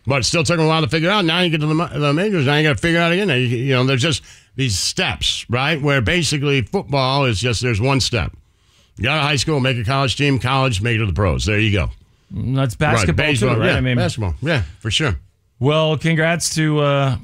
But it still took them a while to figure it out. Now you get to the majors, now you got to figure it out again. There's just these steps, right? Where basically football is just, there's one step. You got out of high school, make a college team, college, make it to the pros. There you go. That's basketball, right, baseball, too, right? Yeah, basketball. Yeah, for sure. Well, congrats to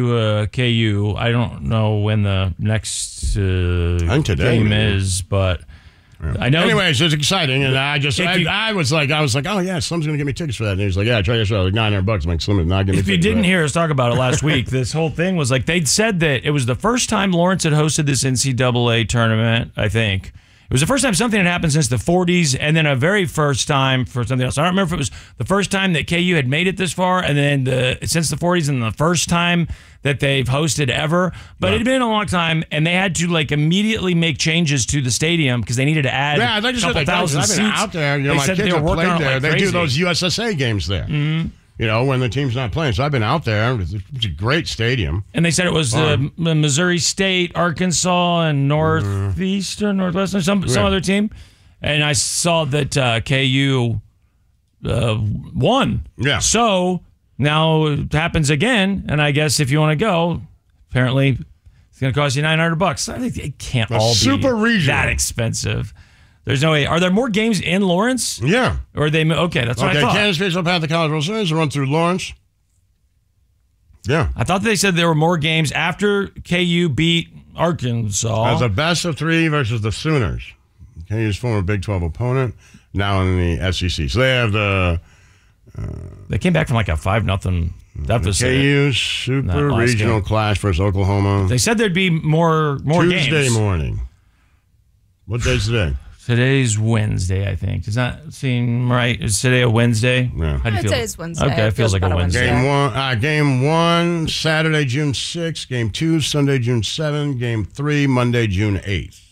KU. I don't know when the next game is, but I know. Anyways, it's exciting, and I was like, oh yeah, Slim's gonna give me tickets for that. And he was like, yeah, try this out, like $900. I'm like, Slim is not giving me. If you didn't hear us talk about it last week, this whole thing was like they'd said that it was the first time Lawrence had hosted this NCAA tournament. I think it was the first time something had happened since the 40s, and then a very first time for something else. I don't remember if it was the first time that KU had made it this far, and then since the 40s, and the first time that they've hosted ever. But it had been a long time, and they had to like immediately make changes to the stadium because they needed to add a couple thousand seats. I've been out there. My kids have played there. They do those USSA games there. Mm-hmm. When the team's not playing. So I've been out there. It's a great stadium. And they said it was Missouri State, Arkansas, and Northeastern, Northwestern, some other team. And I saw that KU won. Yeah. So now it happens again. And I guess if you want to go, apparently it's going to cost you $900. I think it can't all be that expensive. There's no way. Are there more games in Lawrence? Yeah. Or are they okay? That's what I thought. Kansas State will have the College World Series run through Lawrence. Yeah. I thought they said there were more games after KU beat Arkansas. As a best of 3 versus the Sooners. KU's former Big 12 opponent, now in the SEC. So they have the... they came back from like a 5-0 deficit. KU's Super Regional Clash versus Oklahoma. They said there'd be more games. Tuesday morning. What day's today? Today's Wednesday, I think. Does that seem right? Is today a Wednesday? Yeah. How do you feel? Today's Wednesday. Okay, it feels like a Wednesday. Game 1, Saturday, June 6th. Game 2, Sunday, June 7th. Game 3, Monday, June 8th.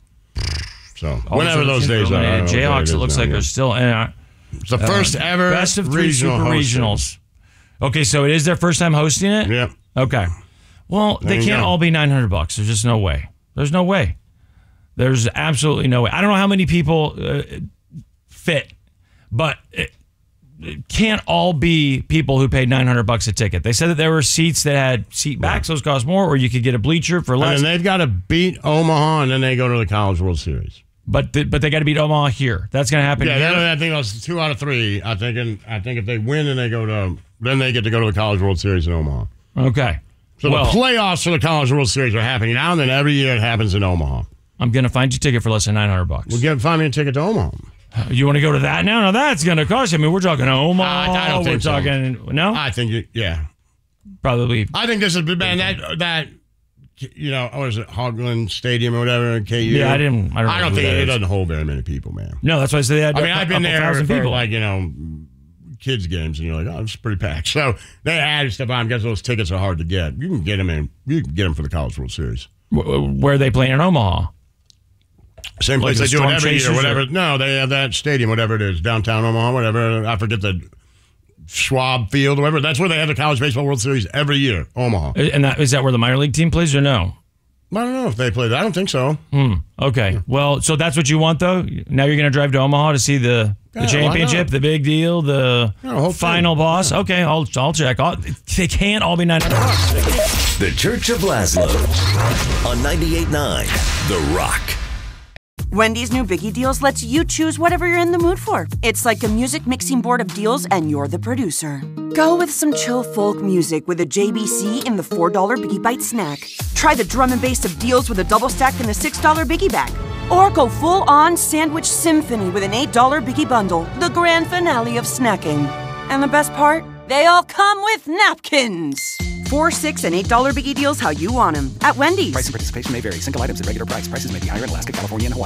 So, whenever those days are. Jayhawks, it looks like are still in. It's the first ever best of 3 Super Regionals. Okay, so it is their first time hosting it? Yep. Okay. Well, they can't all be $900. There's just no way. There's no way. There's absolutely no way. I don't know how many people fit, but it can't all be people who paid $900 a ticket. They said that there were seats that had seat backs; those cost more, or you could get a bleacher for less. And they've got to beat Omaha, and then they go to the College World Series. But they got to beat Omaha here. That's going to happen. Yeah, I think that's 2 out of 3. I think if they win and then they get to go to the College World Series in Omaha. Okay. So the playoffs for the College World Series are happening now, and then every year it happens in Omaha. I'm going to find you a ticket for less than $900. Well, find me a ticket to Omaha. You want to go to that now? No, that's going to cost you. I mean, we're talking Omaha. I don't think so. No? I think, Probably. I think this is, man, that what is it, Hogland Stadium or whatever, KU? Yeah, I don't think it doesn't hold very many people, man. No, that's why I say that. I've been there for kids games, and you're like, oh, it's pretty packed. So they added stuff on. I guess those tickets are hard to get. You can get them in. You can get them for the College World Series. Where are they playing in Omaha? Same place they do it every year, whatever. No, they have that stadium, whatever it is, downtown Omaha, whatever. I forget the Schwab Field, whatever. That's where they have the College Baseball World Series every year, Omaha. And is that where the minor league team plays or no? I don't know if they play that. I don't think so. Okay. Well, so that's what you want, though? Now you're going to drive to Omaha to see the championship, the big deal, the final boss? Okay, I'll check. They can't all be $900. The Church of Laszlo on 98.9 The Rock. Wendy's new Biggie Deals lets you choose whatever you're in the mood for. It's like a music mixing board of deals, and you're the producer. Go with some chill folk music with a JBC in the $4 Biggie Bite snack. Try the drum and bass of deals with a double stack in the $6 Biggie Bag. Or go full-on sandwich symphony with an $8 Biggie Bundle, the grand finale of snacking. And the best part? They all come with napkins. $4, $6, and $8 Biggie Deals how you want them at Wendy's. Price and participation may vary. Single items at regular price. Prices may be higher in Alaska, California, and Hawaii.